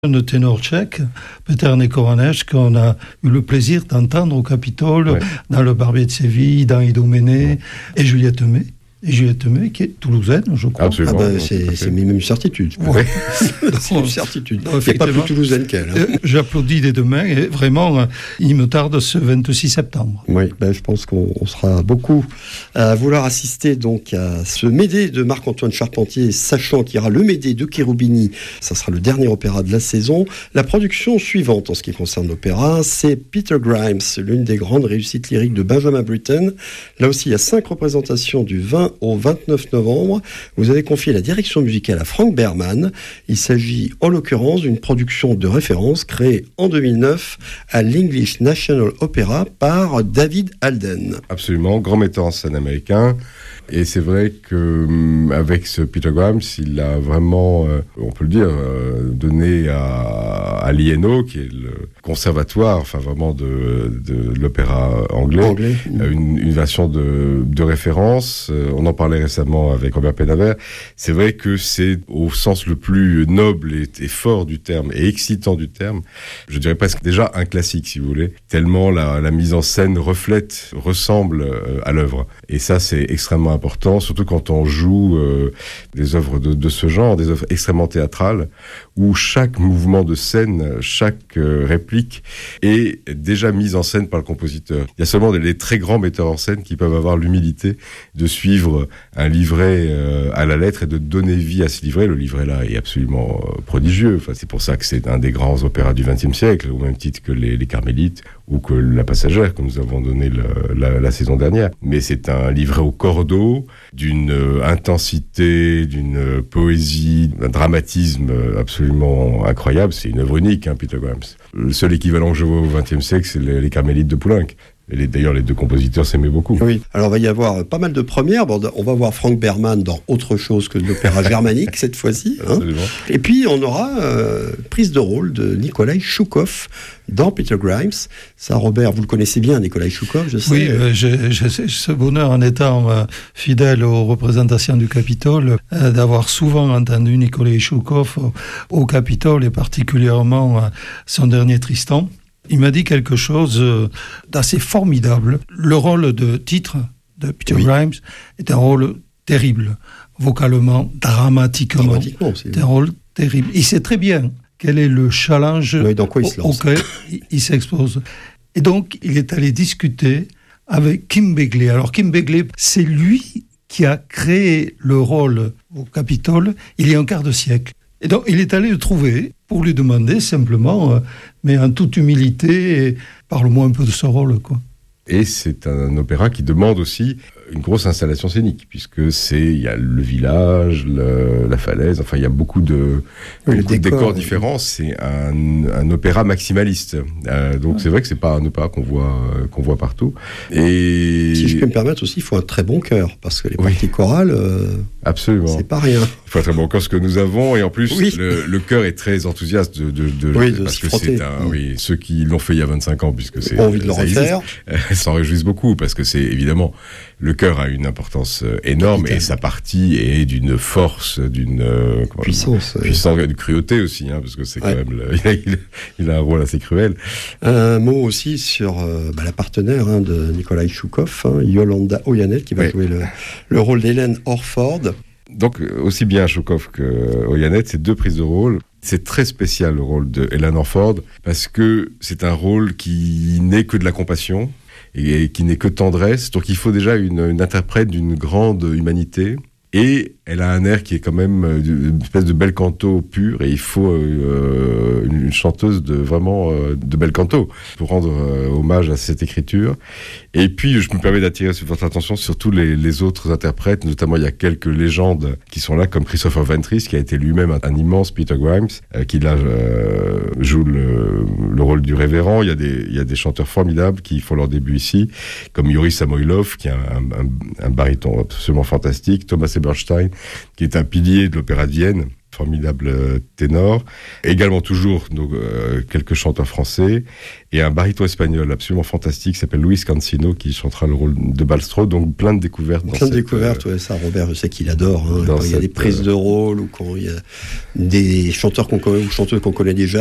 de ténor tchèque, Peter Nekoranec, qu'on a eu le plaisir d'entendre au Capitole, dans le Barbier de Séville, dans Idoménée, et Juliette May. Et Juliette May, qui est toulousaine, je crois. Absolument. Ah ben, c'est même une certitude. Ouais. C'est une certitude. Il n'y a pas plus toulousaine qu'elle. Hein. J'applaudis des deux mains, et vraiment, il me tarde ce 26 septembre. Oui, ben, je pense qu'on sera beaucoup à vouloir assister donc à ce Médée de Marc-Antoine Charpentier, sachant qu'il y aura le Médée de Cherubini. Ça sera le dernier opéra de la saison. La production suivante, en ce qui concerne l'opéra, c'est Peter Grimes, l'une des grandes réussites lyriques de Benjamin Britten. Là aussi, il y a 5 représentations du 20 au 29 novembre. Vous avez confié la direction musicale à Frank Berman. Il s'agit en l'occurrence d'une production de référence créée en 2009 à l'English National Opera par David Alden. Absolument, grand metteur en scène américain. Et c'est vrai qu'avec ce Peter Grimes, il a vraiment, on peut le dire, donné à l'INO, qui est le conservatoire, enfin vraiment de l'opéra anglais. Une version de référence. On en parlait récemment avec Robert Penavert. C'est vrai que c'est au sens le plus noble et fort du terme, et excitant du terme, je dirais presque déjà un classique, si vous voulez, tellement la mise en scène ressemble à l'œuvre. Et ça, c'est extrêmement important, surtout quand on joue des œuvres de ce genre, des œuvres extrêmement théâtrales, où chaque mouvement de scène, chaque réplique est déjà mise en scène par le compositeur. Il y a seulement les très grands metteurs en scène qui peuvent avoir l'humilité de suivre un livret à la lettre et de donner vie à ce livret. Le livret-là est absolument prodigieux. Enfin, c'est pour ça que c'est un des grands opéras du XXe siècle, au même titre que les Carmélites ou que La Passagère, que nous avons donné la saison dernière. Mais c'est un livret au cordeau, d'une intensité, d'une poésie, d'un dramatisme absolument incroyable. C'est une œuvre unique, Peter Grimes. Le seul équivalent que je vois au XXe siècle, c'est les Carmélites de Poulenc. Et d'ailleurs, les deux compositeurs s'aimaient beaucoup. Oui, alors il va y avoir pas mal de premières. Bon, on va voir Frank Berman dans autre chose que de l'opéra germanique, cette fois-ci. Hein. Et puis, on aura prise de rôle de Nikolai Choukov dans Peter Grimes. Ça, Robert, vous le connaissez bien, Nikolai Choukov, je sais. Oui, j'ai ce bonheur, en étant fidèle aux représentations du Capitole, d'avoir souvent entendu Nikolai Choukov au Capitole, et particulièrement son dernier Tristan. Il m'a dit quelque chose d'assez formidable. Le rôle de titre de Peter Grimes est un rôle terrible, vocalement, dramatiquement. C'est un rôle terrible. Il sait très bien quel est le challenge auquel il s'expose. Et donc, il est allé discuter avec Kim Begley. Alors, Kim Begley, c'est lui qui a créé le rôle au Capitole il y a un quart de siècle. Et donc, il est allé le trouver pour lui demander simplement, mais en toute humilité, parle-moi un peu de ce rôle, quoi. Et c'est un opéra qui demande aussi une grosse installation scénique, puisque il y a le village, la falaise, enfin il y a beaucoup de décors différents. C'est un opéra maximaliste. Donc c'est vrai que c'est pas un opéra qu'on voit partout. Et si je peux me permettre aussi, il faut un très bon chœur, parce que les parties chorales, absolument, c'est pas rien. Il faut un très bon chœur, ce que nous avons, et en plus le chœur est très enthousiaste parce que c'est ceux qui l'ont fait il y a 25 ans, puisque c'est envie de le refaire. S'en réjouissent beaucoup, parce que c'est évidemment, le chœur a une importance énorme, et sa partie est d'une force, d'une puissance, d'une cruauté aussi, parce que c'est quand même il a un rôle assez cruel. Un mot aussi sur la partenaire de Nikolai Choukov, Yolanda Oyanet, qui va jouer le rôle d'Hélène Orford. Donc aussi bien Choukov que Oyanet, c'est 2 prises de rôle. C'est très spécial, le rôle de Hélène Orford, parce que c'est un rôle qui n'est que de la compassion et qui n'est que tendresse. Donc il faut déjà une interprète d'une grande humanité. Et elle a un air qui est quand même une espèce de bel canto pur, et il faut une chanteuse de bel canto pour rendre hommage à cette écriture. Et puis je me permets d'attirer votre attention sur tous les autres interprètes, notamment il y a quelques légendes qui sont là, comme Christopher Ventris, qui a été lui-même un immense Peter Grimes, qui là joue le rôle du révérend. Il y a des chanteurs formidables qui font leur début ici, comme Yuri Samoilov, qui est un baryton absolument fantastique, Thomas Eberstein, qui est un pilier de l'opéra de Vienne, formidable ténor. Également toujours quelques chanteurs français et un baryton espagnol absolument fantastique qui s'appelle Luis Cancino qui chantera le rôle de Balstrau. Donc plein de découvertes. Plein de découvertes, ouais, ça Robert, je sais qu'il adore. Quand il y a des prises de rôle ou quand il y a des chanteurs ou chanteuses qu'on connaît déjà.